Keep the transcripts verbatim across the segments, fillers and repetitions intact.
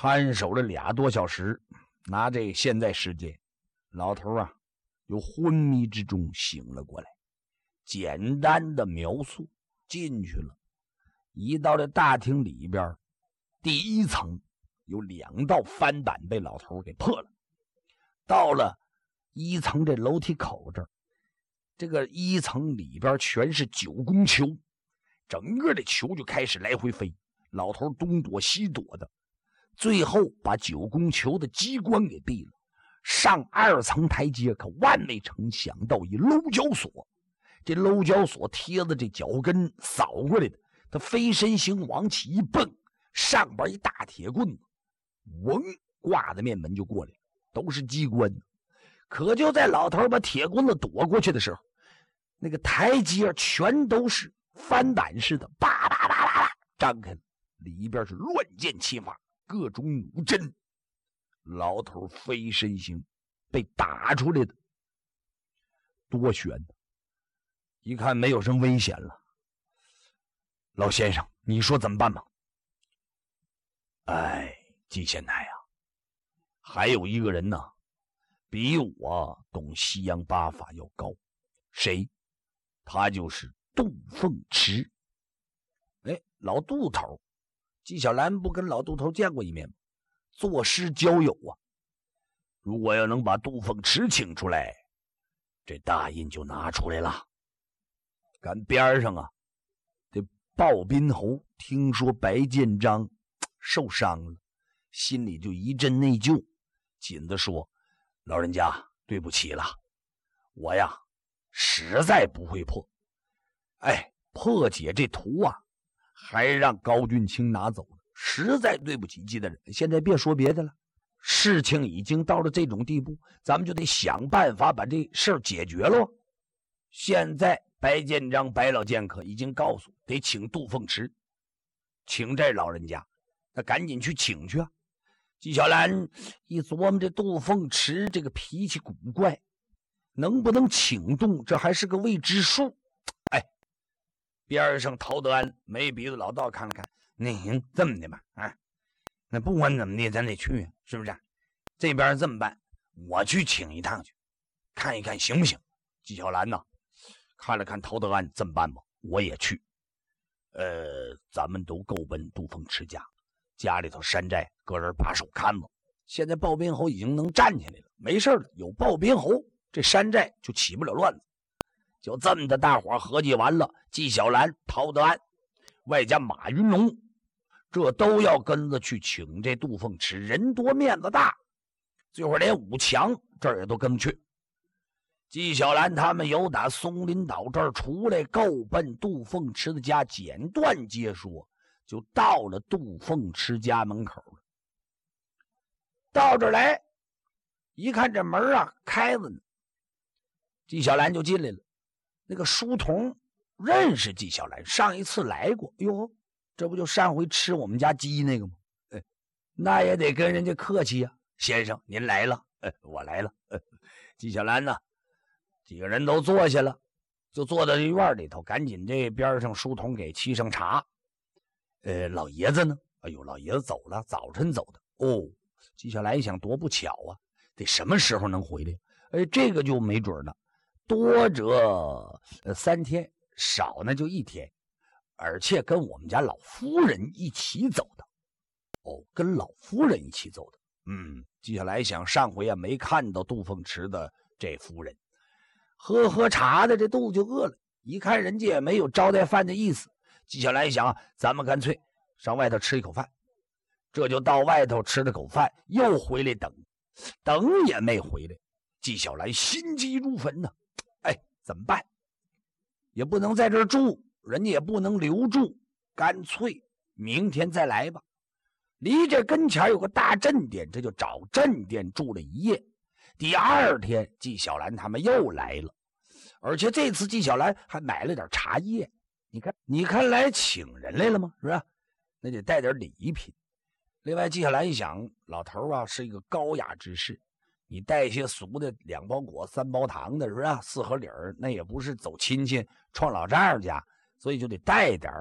看守了俩多小时，拿这现在时间，老头啊由昏迷之中醒了过来，简单的描述进去了。一到这大厅里边，第一层有两道翻板被老头给破了。到了一层这楼梯口这儿，这个一层里边全是九宫球，整个的球就开始来回飞，老头东躲西躲的，最后把九宫球的机关给闭了。上二层台阶，可万没成想到一搂脚锁，这搂脚锁贴着这脚跟扫过来的，他飞身形往起一蹦，上边一大铁棍子，嗡，挂在面门就过来了，都是机关。可就在老头把铁棍子躲过去的时候，那个台阶全都是翻板似的，叭叭叭叭叭张开了，里边是乱箭齐发，各种弩针。老头飞身形被打出来的，多悬的！一看没有什么危险了，老先生，你说怎么办吧？哎，季贤台啊，还有一个人呢，比我懂西洋八法要高，谁？他就是杜凤池。哎，老杜头，纪晓岚不跟老杜头见过一面吗？作诗交友啊，如果要能把杜凤池请出来，这大印就拿出来了。赶边上啊，这鲍宾侯听说白建章受伤了，心里就一阵内疚，紧地说：“老人家，对不起了，我呀实在不会破。哎，破解这图啊，还让高俊卿拿走了。实在对不起季大人，现在别说别的了，事情已经到了这种地步，咱们就得想办法把这事儿解决了。现在白建章白老剑客已经告诉得请杜凤池，请这老人家，那赶紧去请去啊。”纪晓岚一琢磨，这杜凤池这个脾气古怪，能不能请动，这还是个未知数。哎，边上陶德安没鼻子老道看了看，那行这么的吧，啊，那不管怎么的，咱得去，是不是？这边这么办，我去请一趟去，看一看行不行？纪晓岚呢，看了看陶德安，这么办吧，我也去。呃，咱们都够奔杜凤池家，家里头山寨个人把守看吧。现在鲍宾侯已经能站起来了，没事了，有鲍宾侯，这山寨就起不了乱子。就这么的，大伙合计完了，纪晓岚、陶德安，外加马云龙，这都要跟着去请这杜凤池，人多面子大，最后连武强这儿也都跟去。纪晓岚他们由打松林岛这儿出来，够奔杜凤池的家，简短接说，就到了杜凤池家门口了。到这儿来一看，这门啊开着呢，纪晓岚就进来了。那个书童认识纪晓岚，上一次来过。哟，这不就上回吃我们家鸡那个吗？哎，那也得跟人家客气呀、啊。先生您来了。哎，我来了。哎，纪晓岚呢，几个人都坐下了，就坐在这院里头，赶紧这边上书童给沏上茶。呃，老爷子呢？哎呦，老爷子走了，早晨走的。哦，纪晓岚一想，多不巧啊，得什么时候能回来？哎，这个就没准了，多则呃三天，少呢就一天，而且跟我们家老夫人一起走的。哦，跟老夫人一起走的。嗯，纪晓岚想，上回啊没看到杜凤池的这夫人，喝喝茶的这肚子就饿了，一看人家也没有招待饭的意思，纪晓岚一想，咱们干脆上外头吃一口饭。这就到外头吃了口饭，又回来等，等也没回来。纪晓岚心急如焚呢、啊，哎，怎么办？也不能在这儿住，人家也不能留住，干脆明天再来吧。离这跟前有个大镇店，这就找镇店住了一夜。第二天，纪晓岚他们又来了，而且这次纪晓岚还买了点茶叶。你看，你看来请人来了吗？是吧？那得带点礼品。另外，纪晓岚一想，老头啊是一个高雅之士，你带一些俗的两包果三包糖的，是吧？四合理儿，那也不是走亲戚闯老丈人家，所以就得带点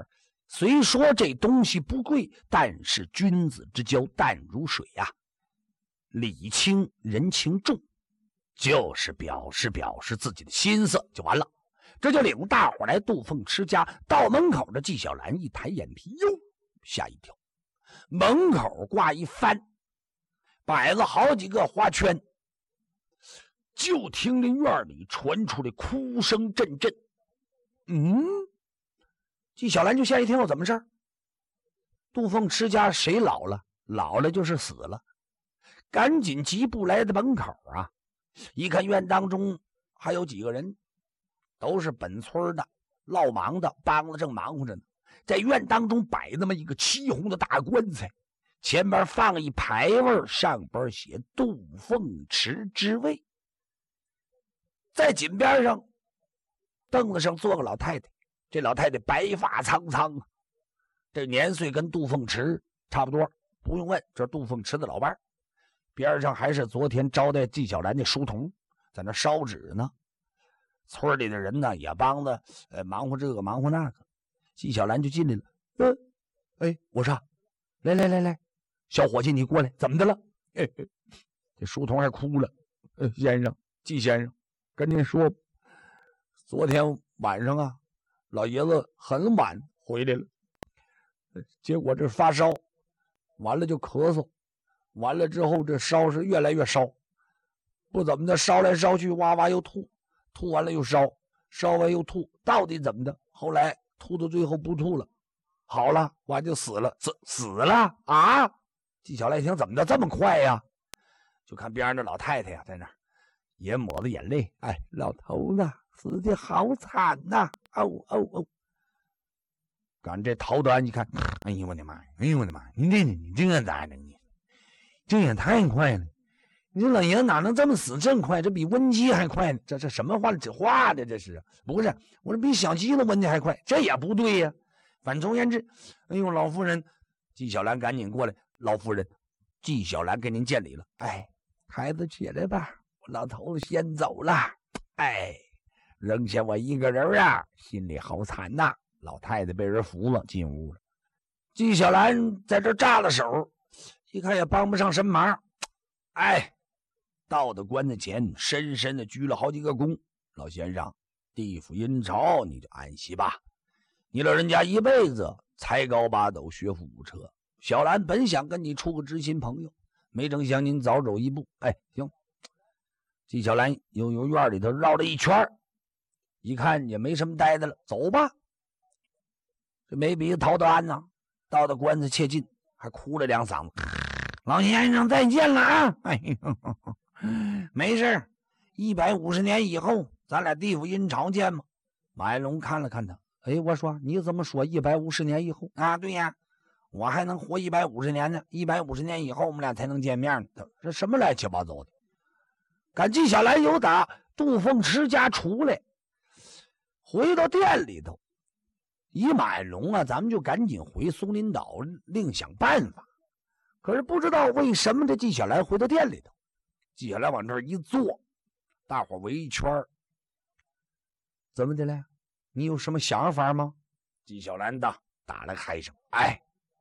虽说这东西不贵，但是君子之交淡如水呀、啊，礼轻人情重，就是表示表示自己的心思就完了。这就领大伙来杜凤池家。到门口的纪晓岚一抬眼皮，哟，吓一跳。门口挂一幡，摆了好几个花圈，就听这院里传出来哭声阵阵。嗯，纪晓岚就吓一跳，怎么事？杜凤池家谁老了？老了就是死了。赶紧疾步来到门口啊，一看院当中还有几个人，都是本村的落忙的，帮子正忙活着呢。在院当中摆那么一个漆红的大棺材，前边放一牌位，上边写杜凤池之位。在井边上凳子上坐个老太太，这老太太白发苍苍，这年岁跟杜凤池差不多，不用问，这是杜凤池的老伴。边上还是昨天招待纪晓岚的书童，在那烧纸呢。村里的人呢也帮着呃忙活这个忙活那个。纪晓岚就进来了，呃，哎，我说，来来来来，小伙计你过来，怎么的了？嘿嘿，这书童还哭了，呃，先生，纪先生，跟您说，昨天晚上啊，老爷子很晚回来了，结果这发烧，完了就咳嗽，完了之后这烧是越来越烧，不怎么的，烧来烧去，哇哇又吐，吐完了又烧，烧完又吐，到底怎么的？后来吐到最后不吐了，好了，完就死了，死死了啊！纪晓岚一听，怎么的这么快呀？就看边上的老太太呀，在那儿也抹着眼泪，哎，老头子死的好惨呐、啊！哦哦哦！赶这陶德安一看，哎呦我的妈呀！哎呦我的妈！你这你这个咋整？你这也太快了！你这老爷子哪能这么死这么快？这比温鸡还快呢！这这什么话？这话的这是不是？我这比小鸡子温的还快，这也不对呀。反正言之，哎呦，老夫人，纪晓岚赶紧过来，老夫人，纪晓岚给您见礼了。哎，孩子起来吧，我老头子先走了。哎，扔下我一个人啊，心里好惨呐。老太太被人扶了进屋了，纪晓岚在这扎了手，一看也帮不上什么忙。哎。到的棺材前，深深的鞠了好几个躬。老先生，地府阴曹，你就安息吧。你老人家一辈子才高八斗，学富五车。小兰本想跟你处个知心朋友，没成想您早走一步。哎，行。纪晓岚又由院里头绕了一圈，一看也没什么呆的了，走吧。这没比陶德安呢，到了棺材切近，还哭了两嗓子。老先生再见了啊！哎呦。没事，一百五十年以后，咱俩地府阴曹见嘛。马延龙看了看他，哎，我说你怎么说一百五十年以后啊？对呀，我还能活一百五十年呢，一百五十年以后我们俩才能见面呢。这什么乱七八糟的？赶纪晓岚由打杜凤池家出来，回到店里头，以马延龙啊，咱们就赶紧回松林岛另想办法。可是不知道为什么这纪晓岚回到店里头。纪晓岚往这儿一坐，大伙围一圈，怎么的了？你有什么想法吗？纪晓岚的打了个嗨声，哎，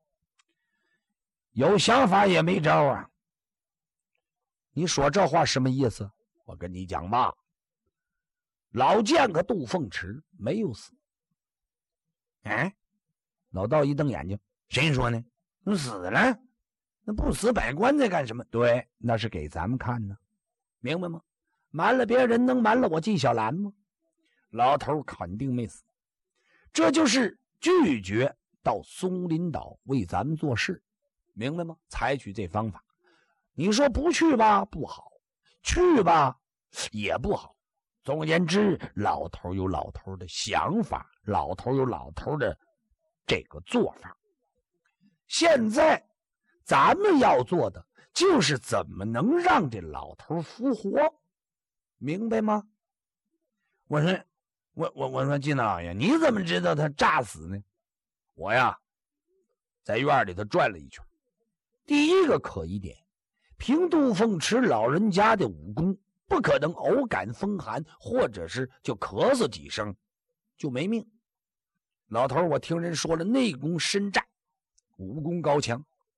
有想法也没招啊。你说这话什么意思？我跟你讲吧，老剑客杜凤池没有死。哎，老道一瞪眼睛，谁说呢？那死了。那不死摆棺材干什么？对，那是给咱们看呢，明白吗？瞒了别人能瞒了我纪晓岚吗？老头肯定没死，这就是拒绝到松林岛为咱们做事，明白吗？采取这方法。你说不去吧不好，去吧也不好。总而言之，老头有老头的想法，老头有老头的这个做法。现在咱们要做的就是怎么能让这老头复活，明白吗？我说，我我我说，金老爷，你怎么知道他诈死呢？我呀，在院里头转了一圈。第一个可疑点，凭杜凤池老人家的武功，不可能偶感风寒，或者是就咳嗽几声就没命。 老头，我听人说了，内功深湛，武功高强，